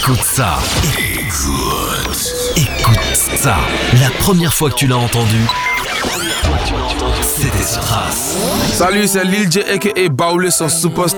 Écoute ça. Écoute ça. La première fois que tu l'as entendu, c'était sur Trace. Salut, c'est Lil J aka Baoulé sur Super